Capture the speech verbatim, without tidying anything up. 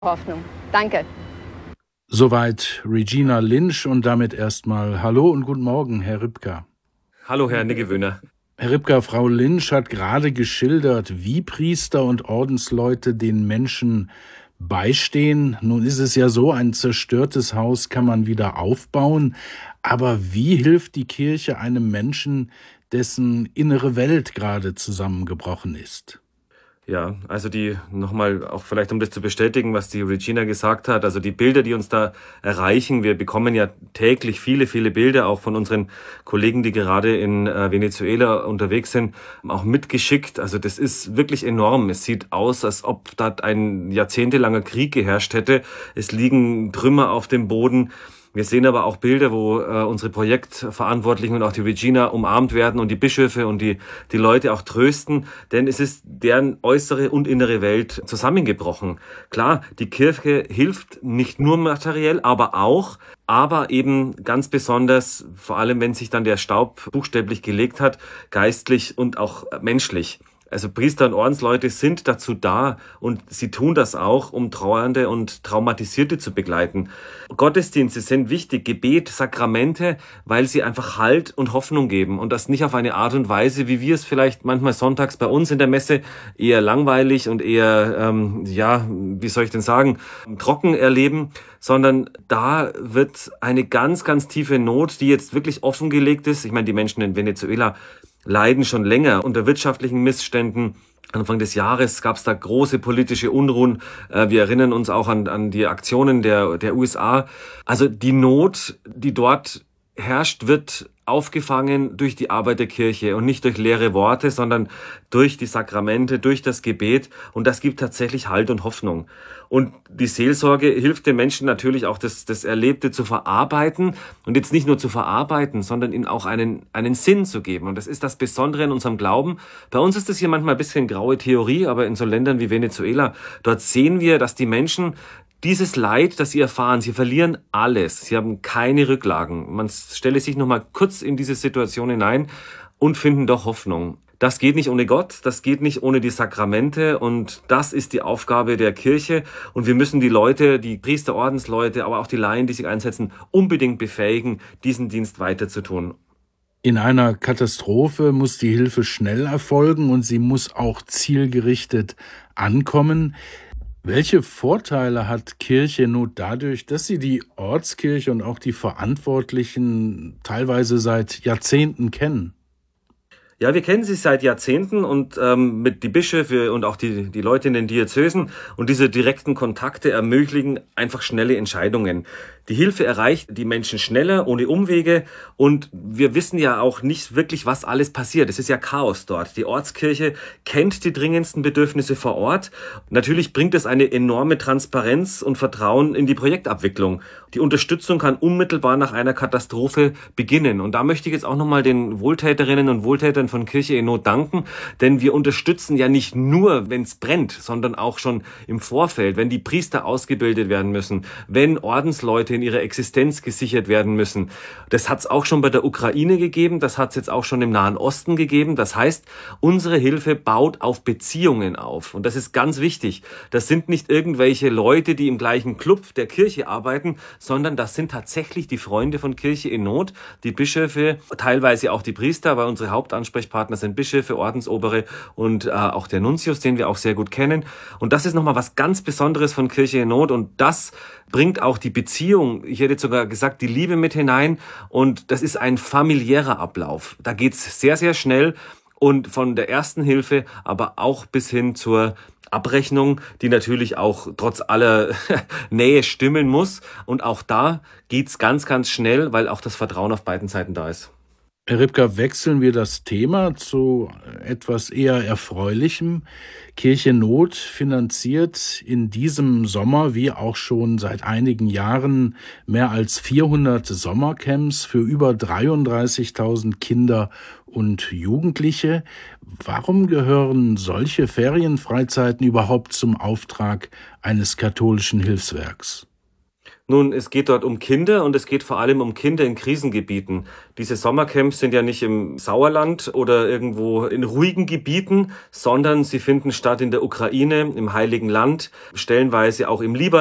Hoffnung. Danke. Soweit Regina Lynch und damit erstmal Hallo und guten Morgen, Herr Ripka. Hallo, Herr Niggewöhner. Herr Ripka, Frau Lynch hat gerade geschildert, wie Priester und Ordensleute den Menschen beistehen. Nun ist es ja so, ein zerstörtes Haus kann man wieder aufbauen. Aber wie hilft die Kirche einem Menschen, dessen innere Welt gerade zusammengebrochen ist? Ja, also die nochmal, auch vielleicht um das zu bestätigen, was die Regina gesagt hat, also die Bilder, die uns da erreichen, wir bekommen ja täglich viele, viele Bilder, auch von unseren Kollegen, die gerade in äh, Venezuela unterwegs sind, auch mitgeschickt. Also das ist wirklich enorm. Es sieht aus, als ob dort ein jahrzehntelanger Krieg geherrscht hätte. Es liegen Trümmer auf dem Boden. Wir sehen aber auch Bilder, wo äh, unsere Projektverantwortlichen und auch die Regina umarmt werden und die Bischöfe und die die Leute auch trösten, denn es ist deren äußere und innere Welt zusammengebrochen. Klar, die Kirche hilft nicht nur materiell, aber auch, aber eben ganz besonders, vor allem wenn sich dann der Staub buchstäblich gelegt hat, geistlich und auch menschlich. Also Priester und Ordensleute sind dazu da und sie tun das auch, um Trauernde und Traumatisierte zu begleiten. Gottesdienste sind wichtig, Gebet, Sakramente, weil sie einfach Halt und Hoffnung geben und das nicht auf eine Art und Weise, wie wir es vielleicht manchmal sonntags bei uns in der Messe eher langweilig und eher, ähm, ja, wie soll ich denn sagen, trocken erleben, sondern da wird eine ganz, ganz tiefe Not, die jetzt wirklich offengelegt ist. Ich meine, die Menschen in Venezuela leiden schon länger unter wirtschaftlichen Missständen. Anfang des Jahres gab es da große politische Unruhen. Wir erinnern uns auch an, an die Aktionen der, der U S A. Also die Not, die dort herrscht, wird aufgefangen durch die Arbeit der Kirche und nicht durch leere Worte, sondern durch die Sakramente, durch das Gebet. Und das gibt tatsächlich Halt und Hoffnung. Und die Seelsorge hilft den Menschen natürlich auch, das, das Erlebte zu verarbeiten und jetzt nicht nur zu verarbeiten, sondern ihnen auch einen, einen Sinn zu geben. Und das ist das Besondere in unserem Glauben. Bei uns ist das hier manchmal ein bisschen graue Theorie, aber in so Ländern wie Venezuela, dort sehen wir, dass die Menschen dieses Leid, das sie erfahren, sie verlieren alles. Sie haben keine Rücklagen. Man stelle sich noch mal kurz in diese Situation hinein und finden doch Hoffnung. Das geht nicht ohne Gott, das geht nicht ohne die Sakramente und das ist die Aufgabe der Kirche. Und wir müssen die Leute, die Priester, Ordensleute, aber auch die Laien, die sich einsetzen, unbedingt befähigen, diesen Dienst weiterzutun. In einer Katastrophe muss die Hilfe schnell erfolgen und sie muss auch zielgerichtet ankommen. Welche Vorteile hat Kirche nur dadurch, dass sie die Ortskirche und auch die Verantwortlichen teilweise seit Jahrzehnten kennen? Ja, wir kennen sie seit Jahrzehnten und ähm, mit die Bischöfe und auch die die Leute in den Diözesen und diese direkten Kontakte ermöglichen einfach schnelle Entscheidungen. Die Hilfe erreicht die Menschen schneller, ohne Umwege und wir wissen ja auch nicht wirklich, was alles passiert. Es ist ja Chaos dort. Die Ortskirche kennt die dringendsten Bedürfnisse vor Ort. Natürlich bringt es eine enorme Transparenz und Vertrauen in die Projektabwicklung. Die Unterstützung kann unmittelbar nach einer Katastrophe beginnen. Und da möchte ich jetzt auch nochmal den Wohltäterinnen und Wohltätern von Kirche in Not danken, denn wir unterstützen ja nicht nur, wenn es brennt, sondern auch schon im Vorfeld, wenn die Priester ausgebildet werden müssen, wenn Ordensleute in ihrer Existenz gesichert werden müssen. Das hat es auch schon bei der Ukraine gegeben, das hat es jetzt auch schon im Nahen Osten gegeben. Das heißt, unsere Hilfe baut auf Beziehungen auf. Und das ist ganz wichtig. Das sind nicht irgendwelche Leute, die im gleichen Club der Kirche arbeiten, sondern das sind tatsächlich die Freunde von Kirche in Not, die Bischöfe, teilweise auch die Priester, weil unsere Hauptansprechpartner sind Bischöfe, Ordensobere und äh, auch der Nuntius, den wir auch sehr gut kennen. Und das ist nochmal was ganz Besonderes von Kirche in Not und das bringt auch die Beziehung, ich hätte sogar gesagt, die Liebe mit hinein und das ist ein familiärer Ablauf. Da geht's sehr, sehr schnell und von der ersten Hilfe, aber auch bis hin zur Abrechnung, die natürlich auch trotz aller Nähe stimmen muss. Und auch da geht's ganz, ganz schnell, weil auch das Vertrauen auf beiden Seiten da ist. Herr Ripka, wechseln wir das Thema zu etwas eher Erfreulichem. Kirche Not finanziert in diesem Sommer, wie auch schon seit einigen Jahren, mehr als vierhundert Sommercamps für über dreiunddreißigtausend Kinder und Jugendliche. Warum gehören solche Ferienfreizeiten überhaupt zum Auftrag eines katholischen Hilfswerks? Nun, es geht dort um Kinder und es geht vor allem um Kinder in Krisengebieten. Diese Sommercamps sind ja nicht im Sauerland oder irgendwo in ruhigen Gebieten, sondern sie finden statt in der Ukraine, im Heiligen Land, stellenweise auch im Libanon.